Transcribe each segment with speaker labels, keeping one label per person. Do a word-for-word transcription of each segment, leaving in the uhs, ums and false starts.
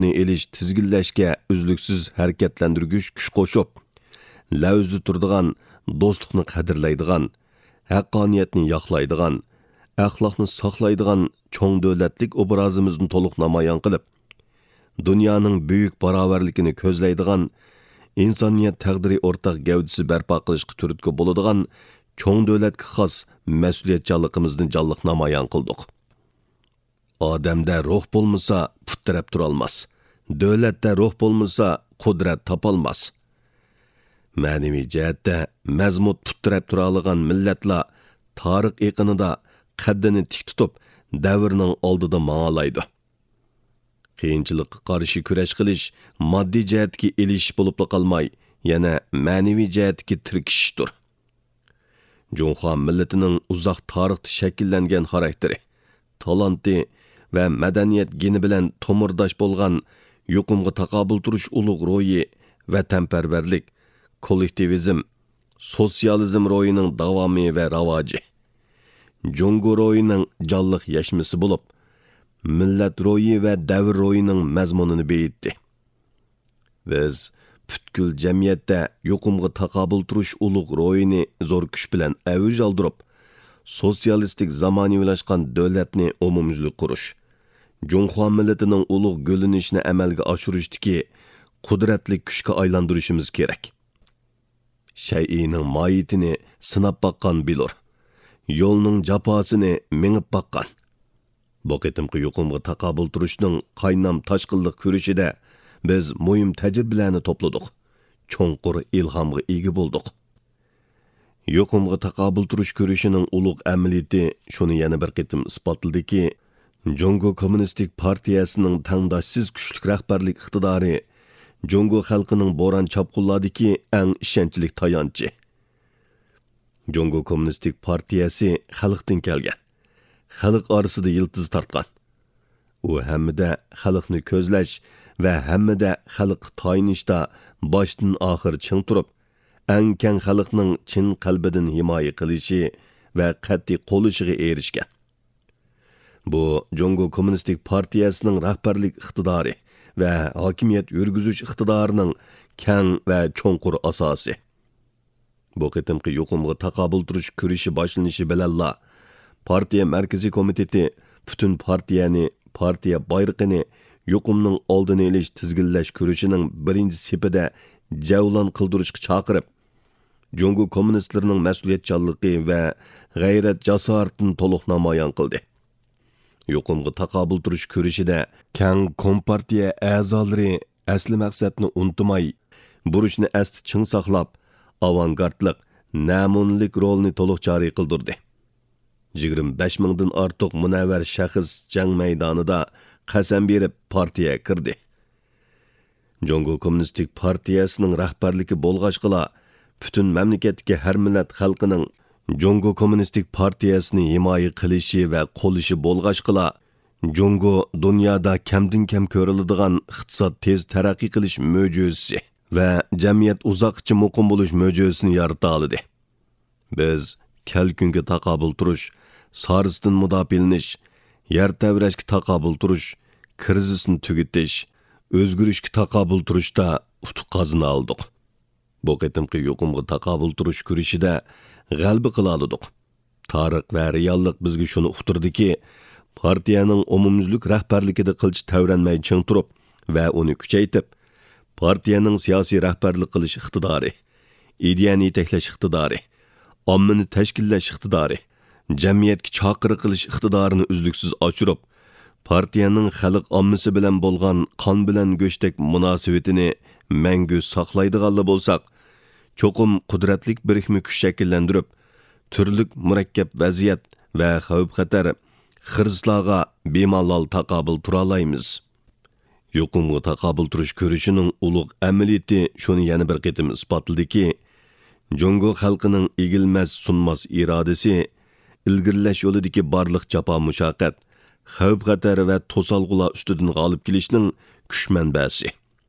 Speaker 1: oldini elish, tizginlashga uzluksiz harakatlantirgich kuch qo'shib, lavzda turadigan, do'stlikni qadrlaydigan, haqqoniyatni yoqlaydigan, axloqni saqlaydigan cho'ng davlatlik obrazimizni to'liq namoyon qilib, dunyoning buyuk barobarligini ko'zlaydigan, insoniyat taqdiri o'rtaq gavdisi barpo qilishga turtki bo'ladigan cho'ng davlatga xos mas'uliyatchanligimizni jonliq namoyon qildik. Odamda ruh bo'lmasa, put taraf turolmas. Davlatda ruh bo'lmasa, qudrat topolmas. Ma'naviy jihatda mazmut put taraf turadigan millatlar tarix eqinida qaddini tik tutib, davrning oldida ma'olaydi. Qiyinchilikqa qarshi kurash qilish moddiy jihatga elish bo'lib qolmay, yana ma'naviy jihatga tirkishishdir. Junxo millatining uzoq tarixda shakllangan xarakteri, talanti va madaniyat geni bilan to'mirdosh bo'lgan yuqumga taqobil turish ulug' ro'yi, vatanparvarlik, kollektivizm, sotsializm ro'yining davomi va ravoji, Jungo ro'yining jonliq yashmisi bo'lib, millat ro'yi va davr ro'yining mazmunini beyitdi. Biz butkul jamiyatda yuqumga taqobil turish ulug' ro'yini zo'r kuch bilan avj oldirib, sotsialistik zamonaviylashgan davlatni umumyuzlik qurish, Junxo millatining ulug' g'o'linishini amalga oshirishdagi qudratli kuchga aylantirishimiz kerak. Shay'ining moyitini sinab baqqan bilur, yo'lning jafosini mengib baqqan. Bu qitimqi yuqumga taqobil turishning qaynam tashqinliq ko'rishida biz muhim tajribalarni to'pladik. Cho'nqur ilhomga ega bo'ldik. Yuqumga taqobil turish ko'rishining ulug' amaliyati shuni yana bir qitim isbotladiki, Jungo Kommunistik partiyasining tangdoshsiz kuchli rahbarlik iqtidori Jungo xalqining bo'ron chopqinlardagi eng ishonchli tayanchi. Jungo Kommunistik partiyasi xalqdan kelgan, xalq orasida yildiz tortgan. U hammada xalqni ko'zlash va hammada xalq tayinishda boshdan oxir ching turib, eng keng xalqning chin qalbidan himoya qilishi va qat'iy qo'lishiga erishgan. Bu Jungo Kommunistik partiyasining rahbarlik iqtidori va hokimiyat yurgizish iqtidorining keng va cho'nqur asosi. Bu qitimqi yuqumga taqobil turish ko'rishi boshlanishi bilanla partiya markaziy komiteti butun partiyani, partiya bayrog'ini yuqumning oldini olish tizginlash ko'rishining birinchi sepida javlon qildirishga chaqirib, Jungo kommunistlarining mas'uliyatchanligi va g'ayrat jasoratini to'liq namoyon qildi. Yuqumga taqobil turish ko'rishida keng kompartiya a'zolari asli maqsadni unutmay, burishni asti ching saqlab, avangardlik, namunlik rolni to'liq joriy qildirdi. yigirma besh mingdan ortiq munavvar shaxs jang maydonida qasam berib partiya kirdi. Jungo Kommunistik partiyasining rahbarligi bo'lg'achqila butun mamlakatga har millat xalqining Jungo Kommunistik partiyasini himoya qilishi va qo'lishi bo'lg'achqila Jungo dunyoda kamdan kam ko'riladigan iqtisod tez taraqqiy qilish mo'jizasi va jamiyat uzoqcha muqim bo'lish mo'jizasini yarata oldi. Biz kelkunga taqobil turish, sarisdan mudofialanish, yer tavrashga taqobil turish, krizisni tugatish, o'zgarishga taqobil turishda utuq qozona oldik. Bu qitimqi yuqumga taqobil turish kurishida g'alaba qila oldik. Tarix va reallik bizga shuni uqtirdiki, partiyaning umumyuzlik rahbarligida qilch tavranmay ching turib va uni kuchaytib, partiyaning siyosiy rahbarlik qilish iqtidori, ideyani yetaklash iqtidori, ommani tashkillash iqtidori, jamiyatga chaqiriq qilish iqtidorini uzluksiz oshirib, partiyaning xalq ommasi bilan bo'lgan qon bilan go'shtak munosabatini mangu saqlaydiganlar bo'lsak, cho'qim qudratlik birikma kuch shakllantirib, turli murakkab vaziyat va xavf-xatar xirzlarga bemalol taqobil tura olamiz. Yuqumga taqobil turish ko'rishining ulug' amaliyati shuni yana bir qitim isbotladiki, Jungo xalqining egilmas sunmas irodasi, ilgirlash yo'lidagi barliq jafo mushaqqat, xavf-xatar va to'salg'ular ustidan g'olib kelishning kuch manbasi.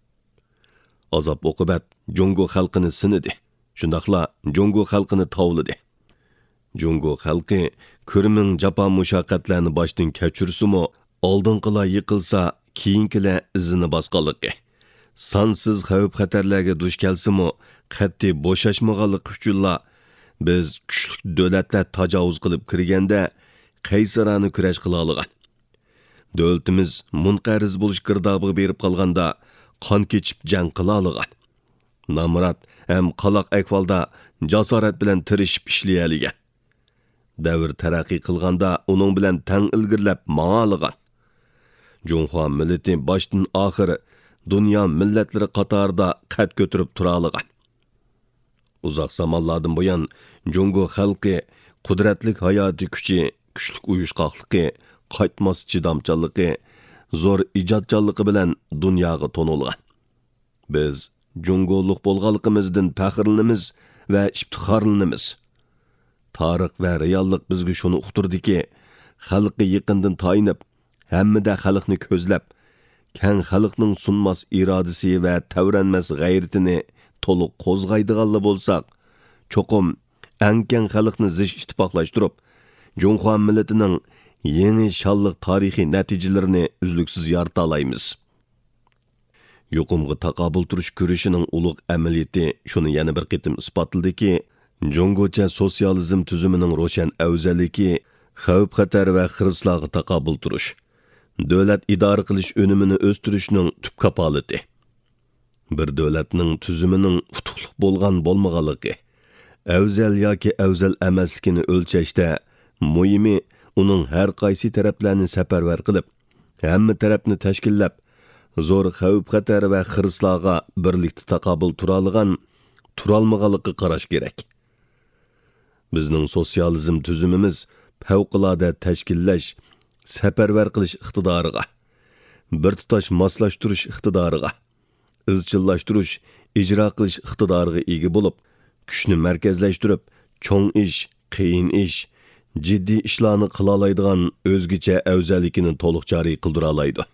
Speaker 1: Azob-oqibat Jungo xalqini sinidi, shundaqla Jungo xalqini tovladi. Jungo xalqi ko'rming jafo mushaqqatlarni boshdan kechirsa-mu, oldinqilar yiqilsa, keyinkilar izini bosganligi, sonsiz xavf-xatarlarga duch kelsimi, qat'iy bo'shashmaganligi uchunla biz kuchli davlatlar tajovuz qilib kirganda qaysarona kurash qila olgan. Davlatimiz munqariz bo'lish girdob'iga berib qolganda qon kechib jang qila olgan. Namrat ham qaloq ahvolda jasorat bilan tirishib ishlayolgan. Davr taraqqiy qilganda uning bilan tang ilgirlab ma'aligan. Junxo millati boshdan oxiri dunyo millatlari qatorida qad ko'tarib tura olgan. Uzoq zamonlardan buyon Jungo xalqi qudratli hayoti kuchi, kuchli uyushqoqligi, qaytmas chidamchanligi, zo'r ijodchanligi bilan dunyoga tonilgan. Biz Jungoluq bo'lganligimizdan faxrlanamiz va iftixorlanamiz. Tarix va reallik bizga shuni uqtirdiki, xalqi yaqindan tayinib, hammada xalqni ko'zlab, keng xalqning sunmas irodasi va tavranmas g'ayratini to'liq qo'zg'aydiganlar bo'lsak, cho'qim ankang xalqni zish ittifoqlashtirib, Junxo millatining yangi shonliq tarixiy natijalarini uzluksiz yarata olamiz. Yuqumga taqobil turish ko'rishining ulug' amaliyati shuni yana bir qitim isbotladiki, Jungocha sotsializm tuzumining ro'shan afzalligi xavf-xatar va xirislarga taqobil turish, davlat idora qilish unumini o'stirishning tub kapolati. Bir davlatning tuzumining utuqli bo'lgan bo'lmaganligi, afzal yoki afzal emasligini o'lchashda muhimi uning har qaysi taraflarni safarbar qilib, hamma tarafni tashkillab, zo'r xavf-xatar va xirislarga birlikda taqobil tura olgan, tura olmaganlikka qarash kerak. Bizning sotsializm tuzumimiz favqulodda tashkillash, safarbar qilish iqtidoriga, bir tutash moslashtirish iqtidoriga, izchillashtirish, ijro qilish iqtidoriga ega bo'lib, kuchni markazlashtirib, cho'ng ish, qiyin ish, jiddiy ishlarni qila oladigan o'zgacha afzallikini to'liq joriy qildira oladi.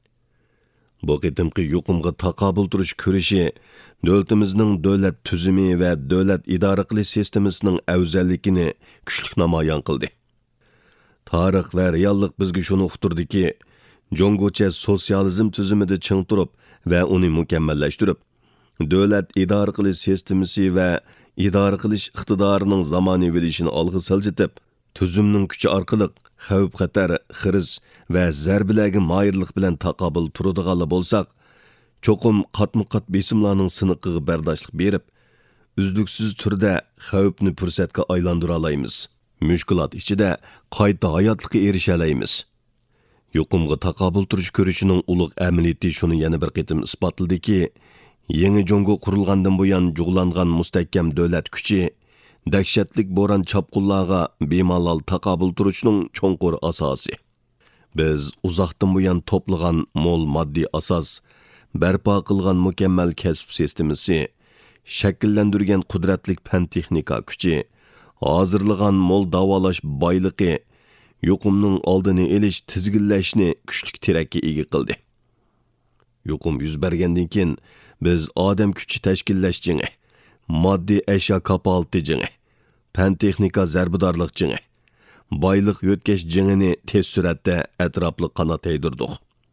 Speaker 1: Bu qitimqi yuqumga taqobil turish ko'rishi davlatimizning davlat tuzumi va davlat idora qilish sistemasining afzalligini kuchli namoyon qildi. Tarix va reallik bizga shuni uqtirdiki, Jungocha sotsializm tuzumida ching turib va uni mukammallashtirib, davlat idora qilish sistemasi va idora qilish iqtidorining zamonaviyligini olg'a siljitib, tuzumning kuchi orqali xavf-xatar, xiris va zarbilarga moyillik bilan taqobil turadiganlar bo'lsak, cho'qim qatma-qat besimlarning siniqiga bardoshlik berib, uzluksiz turda xavfni fursatga aylantira olamiz. Mushkulot ichida qayta hayotlikka erisha olamiz. Yuqumga taqobil turish ko'rishining ulug' amaliyati shuni yana bir qitim isbotladiki, yangi Jungo qurilgandan buyon jug'langan mustahkam davlat kuchi dahshatlik bo'ron chapqunlarga bemalol taqobil turishning cho'nqur asosi. Biz uzoqdan buyon to'plagan mo'l moddiy asos, barpo qilgan mukammal kasb sistemasi, shakllantirgan qudratli fan texnika kuchi, hozirlagan mo'l davolash boyligi, yuqumning oldini olish, tizginlashni kuchli terakka ega qildi. Yuqum yuz bergandan keyin biz odam kuchi tashkillashchini, moddiy ashyo kapolati, fan texnika zarbidorlik jini, boylik yo'tkash jingini tez suratda atrofli qanot yaydirdik.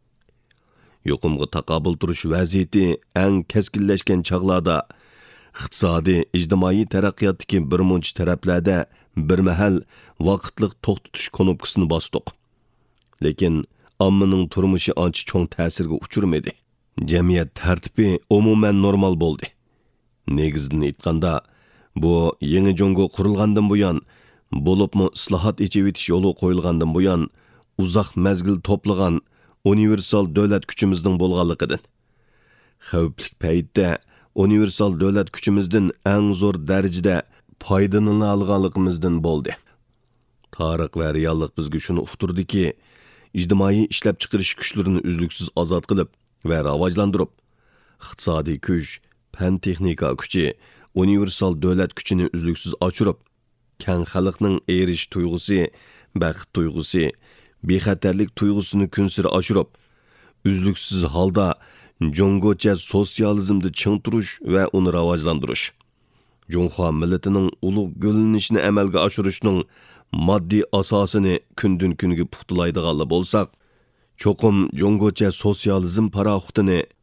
Speaker 1: Yuqumga taqobil turish vaziyati eng keskinlashgan chog'larda iqtisodiy, ijtimoiy taraqqiyotdagi bir muncha taraflarda bir mahal vaqtliq to'xtatish knopkasini bosdik. Lekin ommaning turmushi ancha cho'ng ta'sirga uchirmadi. Jamiyat tartibi umuman normal bo'ldi. Negizdan aytganda, bu yangi Jungo qurilgandan buyon, bo'libmi islohot echib etish yo'li qo'yilgandan buyon uzoq mazgil to'plagan universal davlat kuchimizning bo'lganligidan. Xavfli paytda universal davlat kuchimizdan eng zo'r darajada foydalana olganligimizdan bo'ldi. Tarix va reallik bizga shuni uqtirdiki, ijtimoiy ishlab chiqarish kuchlarini uzluksiz ozod qilib va rivojlantirib, iqtisodiy kuch, fan texnika kuchi, universal davlat kuchini uzluksiz oshirib, keng xalqning erish tuyg'usi, baxt tuyg'usi, bexatarlik tuyg'usini kunsiri oshirib, uzluksiz holda Jungocha sotsializmni ching turish va uni rivojlantirish, Junxo millatining ulug' gullanishini amalga oshirishning moddiy asosini kundan kunga puxtalaydiganlar bo'lsak, cho'qim Jungocha sotsializm paraxutini